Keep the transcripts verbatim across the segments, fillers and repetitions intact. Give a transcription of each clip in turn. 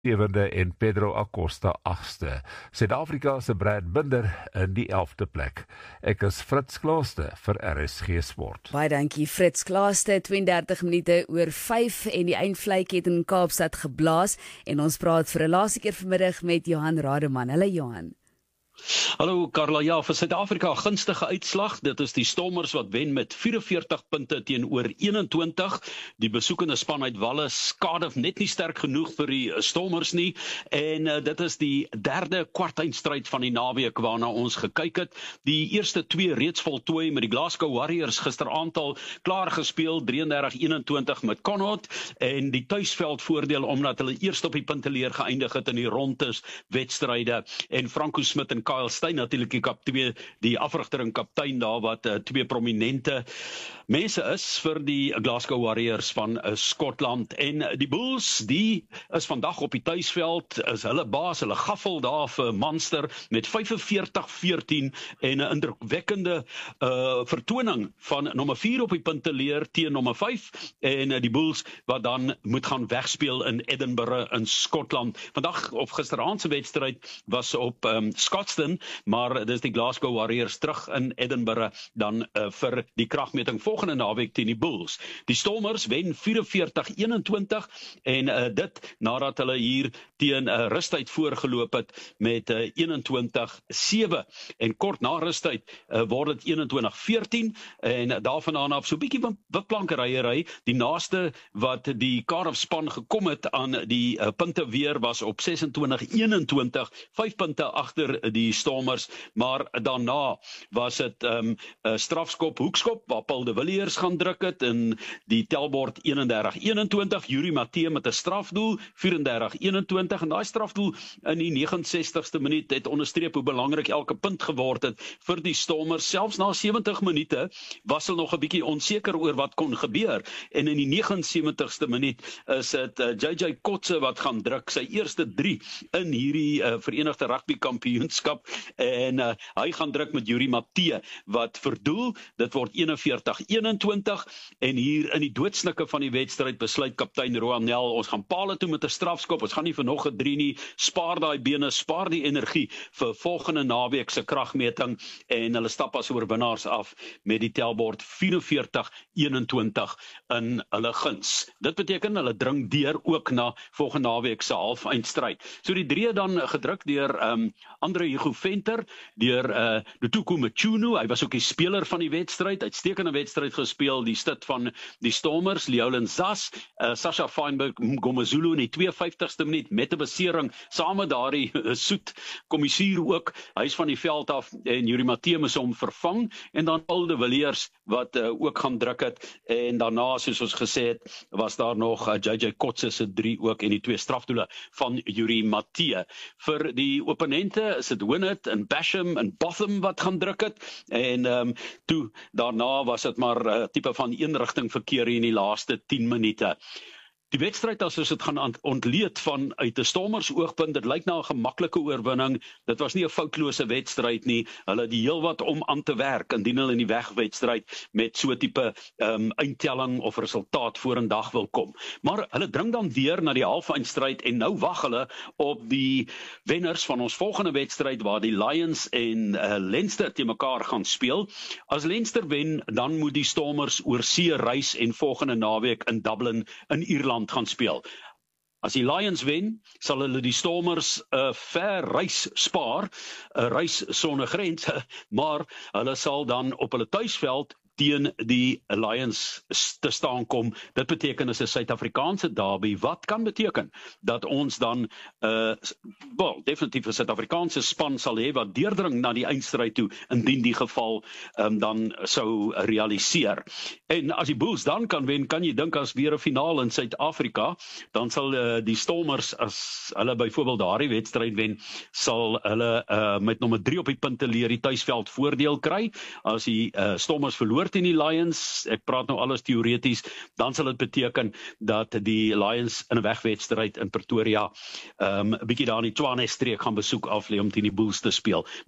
sewende en Pedro Acosta agste. Suid-Afrika se Brad Binder in die elfde plek. Ek is Fritz Klaaste vir R S G Sport. Baie dankie Fritz Klaaste, tweeëndertig minute oor vyf en die eindvlek het in Kaapstad geblaas en ons praat vir 'n laaste keer vanmiddag met Johan Rademan. Hallo Johan. Hallo Carla, ja, vir Suid-Afrika gunstige uitslag. Dit is die Stormers wat wen met vyf-en-veertig punte teenoor eenentwintig. Die besoekende span uit Wallis, Cardiff net nie sterk genoeg vir die Stormers nie. En uh, dit is die derde kwartfinalestryd van die naweek waarna ons gekyk het. Die eerste twee reeds voltooi met die Glasgow Warriors gisteraand al klaar gespeel, drieëndertig eenentwintig met Connaught. En die tuisveld voordeel omdat hulle eerst op die punteleer geëindig het in die rondes wedstryde. En Franco Smit en Kyle Steyn natuurlik die kaptein, die afrigter en kaptein daar wat uh, twee prominente mense is vir die Glasgow Warriors van uh, Skotland. En uh, die Bulls, die is vandag op die tuisveld, is hulle baas, hulle gaffel daar vir Munster met vyf-en-veertig veertien en 'n indrukwekkende uh, vertoning van nommer vier op die punteleer teen nommer vyf en uh, die Bulls wat dan moet gaan wegspeel in Edinburgh in Skotland. Vandag of gisteraand se wedstryd was op um, Scotstoun, maar dis die Glasgow Warriors terug in Edinburgh dan uh, vir die kragmeting volgende naweek teen die Bulls. Die Stormers wen vyf-en-veertig eenentwintig en uh, dit nadat hulle hier teen 'n uh, rustyd voorgeloop het met uh, eenentwintig sewe en kort na rustyd uh, word dit eenentwintig veertien en uh, daarvandaan af so 'n bietjie wipplankeryery. Die naaste wat die Cardiff span gekom het aan die uh, punte weer was op sesentwintig eenentwintig, vyf punte agter die Stormers, maar daarna was dit 'n um, uh, strafskop, hoekskop, waar Paul de Villiers gaan druk het, en die telbord eenendertig eenentwintig, Yuri Matthee met 'n strafdoel, vyf-en-dertig eenentwintig, en daai strafdoel in die negenensestigste minuut het onderstreep hoe belangrik elke punt geword het vir die Stormers. Selfs na sewentig minute was hulle nog 'n bietjie onseker oor wat kon gebeur, en in die negenensewentigste minuut is dit uh, J J Kotze wat gaan druk, sy eerste drie in hierdie uh, Verenigde Rugby Kampioenskap, en uh, hy gaan druk met Yuri Matthee wat verdoel. Dit word eenenveertig eenentwintig en hier in die doodsnikke van die wedstryd besluit kaptein Roan Nel, ons gaan paal toe met 'n strafskop, ons gaan nie vir nog 'n drie nie, spaar daai bene, spaar die energie vir volgende naweek se kragmeting, en hulle stap as oorwinnaars af met die telbord vyf-en-veertig eenentwintig in hulle guns. Dit beteken hulle dring deur ook na volgende naweek se halfeindstryd. So die drie dan gedruk deur um, Andre Hugo Venter, deur uh, Ntuku Mchunu, hy was ook die speler van die wedstryd, uitstekende wedstryd gespeel, die stit van die Stormers, Leolin Zas, uh, Sasha Feinberg Mngomezulu in die tweeënvyftigste minuut met 'n besering, saam met daardie uh, soet kommissuur ook, hy is van die veld af en Yuri Matthee moes hom vervang, en dan Paul de Villiers wat uh, ook gaan druk het, en daarna soos ons gesê het, was daar nog uh, J J Kotze se drie ook en die twee strafdoele van Yuri Matthee. Vir die opponente is dit Winnett en Basham en Botham wat gaan druk het, en um, toe daarna was dit maar 'n uh, tipe van eenrigting verkeer in die laaste tien minute. Die wedstryd as ons dit gaan ontleed van uit 'n Stormers oogpunt, dit lyk na 'n gemaklike oorwinning, dit was nie 'n foutlose wedstryd nie, hulle het die heel wat om aan te werk, indien hulle in die wegwedstryd met so tipe um, eindtelling of resultaat vorendag wil kom. Maar hulle dring dan weer na die halfeindstryd, en nou wag hulle op die wenners van ons volgende wedstryd, waar die Lions en uh, Leinster te mekaar gaan speel. As Leinster wen, dan moet die Stormers oor see reis en volgende naweek in Dublin in Ierland gaan speel. As die Lions wen, sal hulle die Stormers 'n uh, ver reis spaar, 'n reis sonder grense, maar hulle sal dan op hulle tuisveld teen die Lions te staan kom. Dit beteken is 'n Suid-Afrikaanse derby, wat kan beteken dat ons dan uh, wel, definitief 'n Suid-Afrikaanse span sal hê wat deurdring na die eindstryd toe, indien die geval um, dan sou realiseer. En as die Bulls dan kan wen, kan jy dink as weer 'n finaal in Suid-Afrika, dan sal uh, die Stormers, as hulle byvoorbeeld daardie wedstryd wen, sal hulle uh, met nommer drie op die punteleer die tuisveld voordeel kry. As die uh, Stormers verloor teen die Lions, ek praat nou alles teoreties, dan sal dit beteken dat die Lions in 'n wegwedstryd in Pretoria um, 'n bietjie daar in die Tshwane streek gaan besoek af lê om teen die Bulls te speel. Maar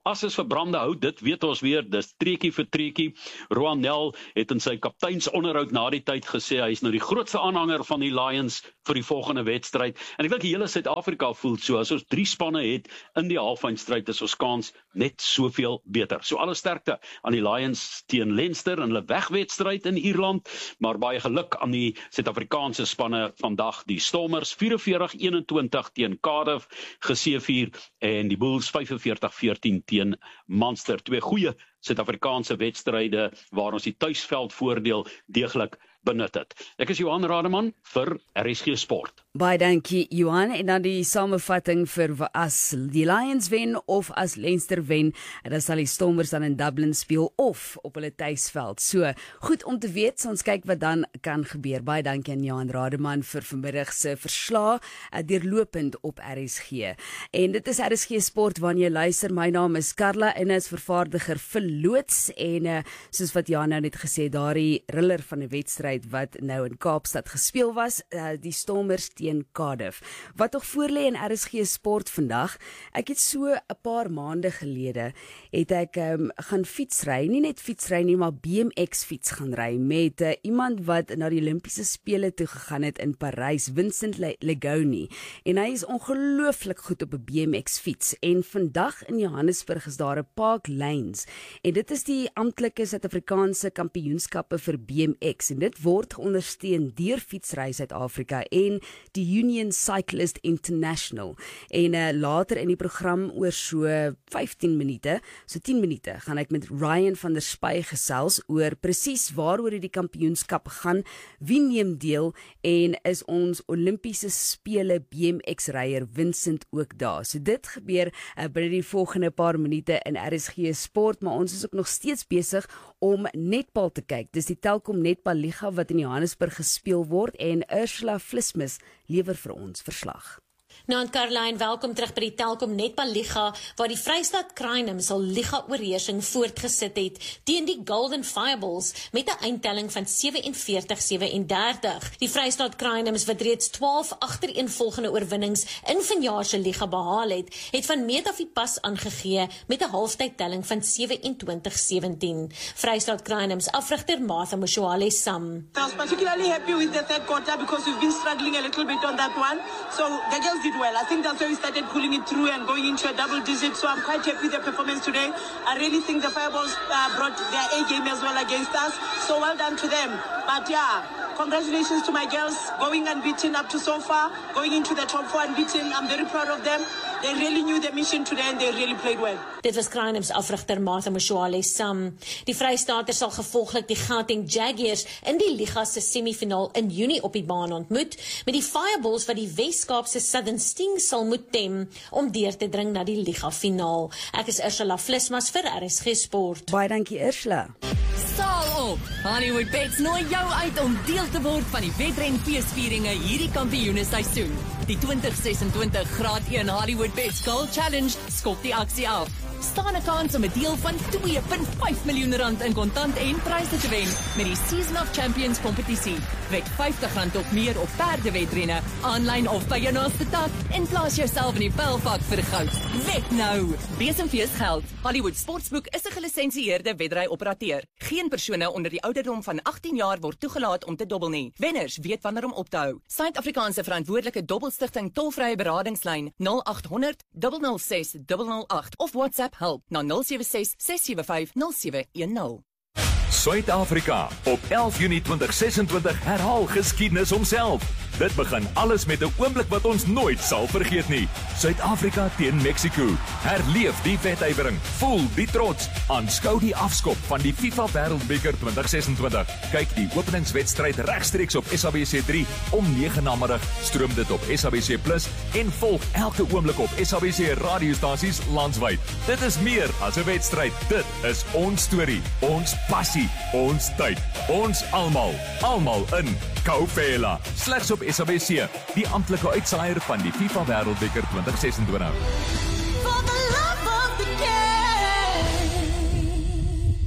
as is verbrande hout, dit weet ons weer, dis treetjie vir treetjie. Roan Nel het in sy kapteinsonderhoud na die tyd gesê, hy is nou die grootste aanhanger van die Lions vir die volgende wedstryd. En ek dink die hele Suid-Afrika voel so, as ons drie spanne het in die halffinalestryd, is ons kans net soveel beter. So alle sterkte aan die Lions teen Leinster in hulle wegwedstryd in Ierland, maar baie geluk aan die Suid-Afrikaanse spanne vandag, die Stormers vyf een een-twintig teen Cardiff geseëvier en die Bulls vyf veertig veertien teen Munster. Twee goeie Suid-Afrikaanse wedstryde waar ons die tuisveldvoordeel deeglik benut het. Ek is Johan Rademan vir R S G Sport. Baie dankie Johan, en dan die samevatting vir as die Lions wen of as Leinster wen, en dan sal die Stormers dan in Dublin speel of op hulle tuisveld. So, goed om te weet, so ons kyk wat dan kan gebeur. Baie dankie aan Johan Rademan vir vanmiddag se verslae, deurlopend op R S G. En dit is R S G Sport wanneer jy luister. My naam is Carla en is vervaardiger vir loods, en uh, soos wat Jan nou net gesê, daardie riller van 'n wedstryd wat nou in Kaapstad gespeel was, uh, die Stormers teen Cardiff. Wat nog voorlê in R S G Sport vandag, ek het so 'n paar maande gelede, het ek um, gaan fietsry, nie net fietsry nie, maar B M X fiets gaan ry, met uh, iemand wat na die Olimpiese Spele toe gegaan het in Parys, Vincent Legoni, en hy is ongelooflik goed op 'n B M X fiets, en vandag in Johannesburg is daar 'n Park Lanes, en dit is die amptelike Suid-Afrikaanse kampioenskappe vir B M X, en dit word ondersteun deur Fietsry Suid-Afrika en die Union Cyclist International. En uh, later in die program oor so vyftien minute, so tien minute, gaan ek met Ryan van der Spy gesels oor presies waaroor die kampioenskap gaan, wie neem deel, en is ons Olimpiese Spele B M X ryer Vincent ook daar. So dit gebeur uh, binne die volgende paar minute in R S G Sport, maar ons is ook nog steeds besig om netbal te kyk. Dis die Telkom Netbal Liga wat in Johannesburg gespeel word, en Ursula Vlismus lewer vir ons verslag. Nou en Caroline, welkom terug by die Telkom Netbal Liga, waar die Vrystaat Crinums al Liga oorheersing voortgesit het teen die Golden Fireballs met 'n eindtelling van sewenveertig sewendertig. Die Vrystaat Crinums, wat reeds twaalf agtereenvolgende oorwinnings in vanjaar se liga behaal het, het van meet af die pas aangegee met 'n halftydtelling van sewenentwintig sewentien. Vrystaat Crinums afrigter Martha Moshoale Sam. I was particularly happy with the third quarter because we've been struggling a little bit on that one. So the girls did well. I think that's why we started pulling it through and going into a double digit. So I'm quite happy with the performance today. I really think the Fireballs uh, brought their A game as well against us. So well done to them. But yeah, congratulations to my girls going unbeaten up to so far, going into the top four unbeaten. I'm very proud of them. They really knew the mission today and they really played well. Dit was Crinums afrigter Martha Moshoale Sam. Die Vrystaaters sal gevolglik die Gauteng Jaguars in die liga se semifinaal in Junie op die baan ontmoet, met die Fireballs wat die Wes-Kaapse Southern Sting sal moet tem om deur te dring na die liga finaal. Ek is Ursula Vlismas vir R S G Sport. Baie dankie Ursula. Saal op! Hollywood Bets nooi jou uit om deel te word van die wedren feesvieringe hierdie kampioenesseisoen. Die twintig sesentwintig graad een Hollywood Bets Gold Challenge skop die aksie af. Staan 'n kans om 'n deel van twee komma vyf miljoen rand in kontant en pryse te wen met die Season of Champions kompetisie. Wek vyftig rand of meer op perdewedrenne, aanlyn of by jou naaste tak, en plaas jouself in die pylvak vir goud. Wek nou! Besemfees geld. Hollywood Sportsboek is 'n gelisensieerde wedry-operateur. Geen persone onder die ouderdom van agttien jaar word toegelaat om te dobbel nie. Wenners weet wanneer om op te hou. Suid-Afrikaanse verantwoordelike dobbelstigting tolvrye beradingslyn nul agt honderd nul nul ses nul nul agt of WhatsApp help na nul sewe ses ses sewe vyf nul sewe een nul. Suid-Afrika op elf Junie twintig sesentwintig herhaal geskiedenis homself. Dit begin alles met 'n oomblik wat ons nooit sal vergeet nie. Suid-Afrika teen Mexico. Herleef die wedywering. Voel die trots. Aanskou die afskop van die FIFA Wêreldbeker twintig sesentwintig. Kyk die openingswedstryd regstreeks op S A B C drie om nege namiddag. Stroom dit op S A B C Plus en volg elke oomblik op S A B C radiostasies landwyd. Dit is meer as 'n wedstryd. Dit is ons storie, ons passie, ons tyd, ons almal, almal in Kaupela. Slegs op S A B C, die amptelike uitsaaier van die FIFA Wêreldbeker twintig sesentwintig.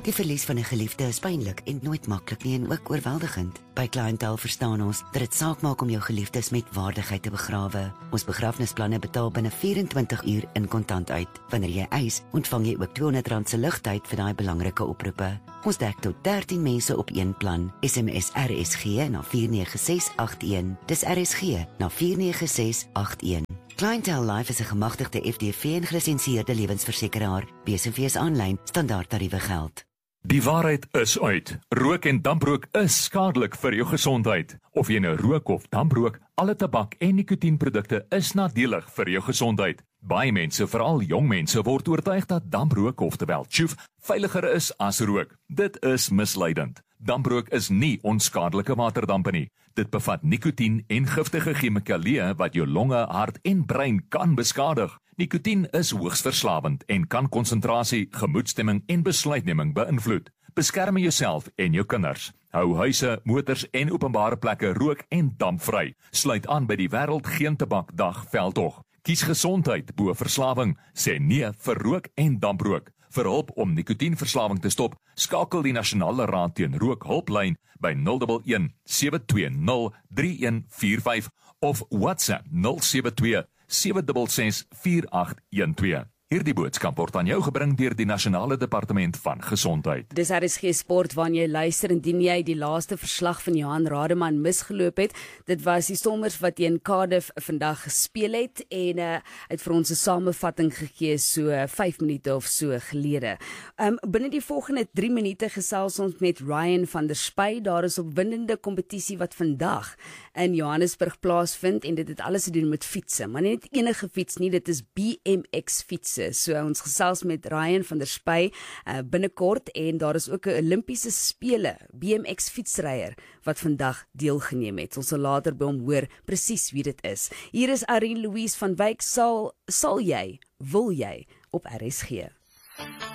Die verlies van 'n geliefde is pynlik en nooit maklik nie en ook oorweldigend. By Clientele verstaan ons dat dit saak maak om jou geliefdes met waardigheid te begrawe. Ons begrafnisplanne betaal binne vyf-en-twintig uur in kontant uit. Wanneer jy eis, ontvang jy ook tweehonderd rand se ligtyd vir daai belangrike oproepe. Ons dek tot dertien mense op een plan. S M S R S G na vier nege ses agt een. Dis R S G na vier nege ses agt een. Clientele Life is 'n gemagtigde F D V en gelisensieerde lewensversekeraar. B S V is aanlyn, standaard tariewe geld. Die waarheid is uit. Rook en damprook is skadelik vir jou gesondheid. Of jy nou rook of damprook, alle tabak en nikotienprodukte is nadelig vir jou gesondheid. Baie mense, veral jong mense, word oortuig dat damprook, oftewel tjoef, veiliger is as rook. Dit is misleidend. Damprook is nie onskadelike waterdampe nie. Dit bevat nikotien en giftige chemikalieë wat jou longe, hart en brein kan beskadig. Nikotien is hoogs verslawend en kan konsentrasie, gemoedstemming en besluitneming beïnvloed. Beskerm jouself en jou kinders. Hou huise, motors en openbare plekke rook en dampvry. Sluit aan by die Wêreld Geen Tabak Dag veldtog. Kies gesondheid bo verslawing. Sê nee vir rook en damprook. Vir hulp om nikotienverslawing te stop, skakel die Nasionale Raad teen Rook hulplyn by nul een een sewe twee nul drie een vier vyf of WhatsApp nul sewe twee sewe ses ses vier agt een twee. Hierdie boodskap word aan jou gebring deur die Nasionale Departement van Gesondheid. Dis R S G Sport waarna jy luister indien jy die laaste verslag van Johan Rademan misgeloop het. Dit was die Stormers wat teen Cardiff vandag gespeel het en uh, het vir ons 'n samevatting gegee so vyf minute of so gelede. Um, binne die volgende drie minute gesels ons met Ryan van der Spy. Daar is opwindende kompetisie wat vandag in Johannesburg plaasvind en dit het alles te doen met fietsen, maar nie enige fiets nie, dit is B M X fietsen. So ons gesels met Ryan van der Spy uh, binnekort en daar is ook 'n Olimpiese spele B M X fietsryer wat vandag deelgeneem het. Ons sal later by hom hoor presies wie dit is. Hier is Irene Louise van Wyk. Sal sal jy, wil jy op R S G.